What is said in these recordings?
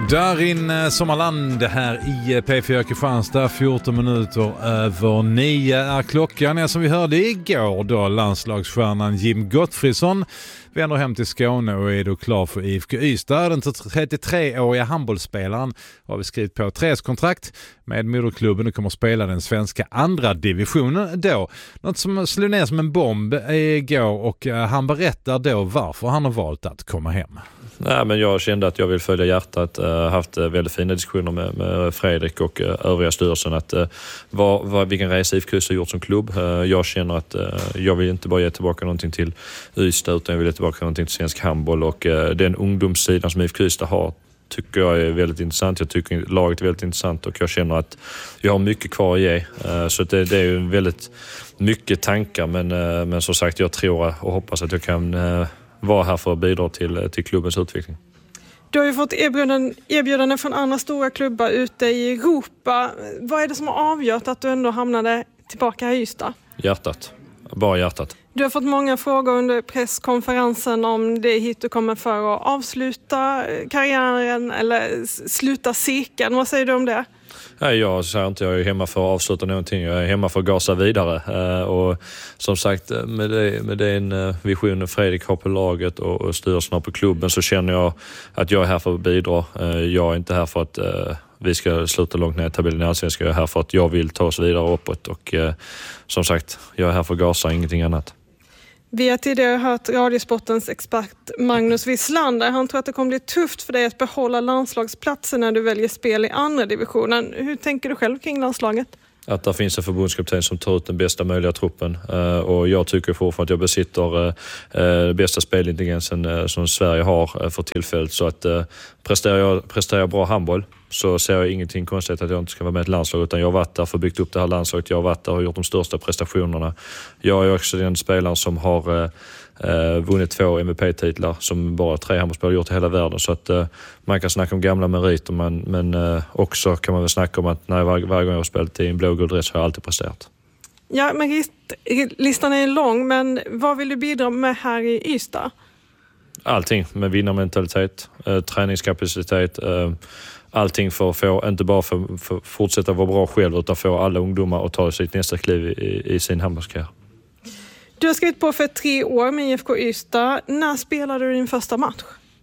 Darin Sommarland här i P4 Kristianstad, 14 minuter över 9 är klockan. Ja, som vi hörde igår då, landslagsstjärnan Jim Gottfridsson vänder hem till Skåne och är då klar för IFK Ystad. Den 33-åriga handbollsspelaren har skrivit på 3-årskontrakt med moderklubben och kommer att spela den svenska andra divisionen då. Något som slog ner som en bomb igår, och han berättar då varför han har valt att komma hem. Nej, men jag kände att jag vill följa hjärtat. Haft väldigt fina diskussioner med Fredrik och övriga styrelsen att vilken resa IFK Ystad har gjort som klubb. Jag känner att jag vill inte bara ge tillbaka någonting till Ystad, utan jag vill ge tillbaka någonting till svensk handboll, och den ungdomssidan som IFK Ystad har tycker jag är väldigt intressant. Jag tycker laget är väldigt intressant, och jag känner att jag har mycket kvar att ge. Så det är ju väldigt mycket tankar, men som sagt, jag tror och hoppas att jag kan vara här för att bidra till klubbens utveckling. Du har ju fått erbjudanden från andra stora klubbar ute i Europa. Vad är det som har avgjort att du ändå hamnade tillbaka i Ystad? Hjärtat. Bara hjärtat. Du har fått många frågor under presskonferensen om det är hit du kommer för att avsluta karriären eller sluta cirkeln. Vad säger du om det? Nej, jag säger inte jag är hemma för att avsluta någonting. Jag är hemma för att gasa vidare. Och som sagt, med den visionen Fredrik har på laget och styrelsen har på klubben, så känner jag att jag är här för att bidra. Jag är inte här för att vi ska sluta långt ner i tabellen i Allsvenskan. Jag är här för att jag vill ta oss vidare uppåt. Och som sagt, jag är här för att gasa, ingenting annat. Vi har tidigare hört Radiosportens expert Magnus Wislander. Han tror att det kommer bli tufft för dig att behålla landslagsplatsen när du väljer spel i andra divisionen. Hur tänker du själv kring landslaget? Att det finns en förbundskapten som tar ut den bästa möjliga truppen. Och jag tycker fortfarande att jag besitter bästa spelintelligensen som Sverige har för tillfället. Så att presterar jag bra handboll, så ser jag ingenting konstigt att jag inte ska vara med i ett landslag, utan jag har varit där för att bygga upp det här landslaget. Jag har varit där och gjort de största prestationerna. Jag är också den spelaren som har vunnit 2 MVP-titlar som bara 3 handbollsspelare gjort i hela världen. Så att man kan snacka om gamla meriter, men också kan man väl snacka om att varje gång jag har spelat i en blågul dress har jag alltid presterat. Ja, men listan är lång, men vad vill du bidra med här i Ystad? Allting med vinnarmentalitet, träningskapacitet, allting för att få, inte bara för fortsätta vara bra själv, utan få alla ungdomar att ta sitt nästa kliv i sin handbollskarriär. Du har skrivit på för 3 år med IFK Ystad. När spelade du din första match?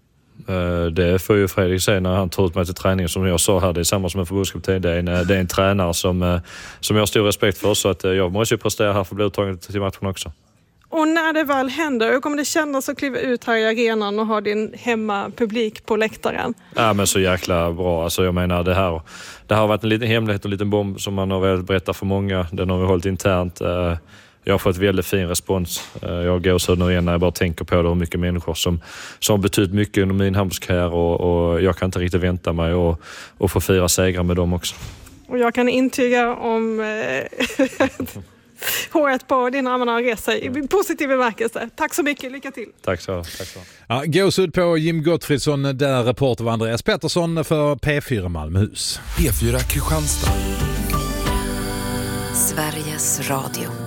Det får ju Fredrik säga när han tar ut mig till träning. Som jag sa här, det är samma som en förbundskapten. Det är en tränare som jag har stor respekt för. Så att jag måste ju prestera här för att bli uttagen till matchen också. Och när det väl händer, hur kommer det kännas att kliva ut här i arenan och ha din hemmapublik på läktaren? Ja, men så jäkla bra. Alltså jag menar, det har varit en liten hemlighet och en liten bomb som man har velat berätta för många. Den har vi hållit internt. Jag har fått väldigt fin respons. Jag går så nu igen när jag bara tänker på det, hur mycket människor som har betytt mycket under min handbollskarriär, och jag kan inte riktigt vänta mig och få fira segrar med dem också. Och jag kan intyga om håret på dina armarna har rest sig i positiv bemärkelse. Tack så mycket, lycka till. Tack så. Ja, gåsud på Jim Gottfridsson, där reporter var Andreas Pettersson för P4 Malmöhus. P4 Kristianstad. Sveriges Radio.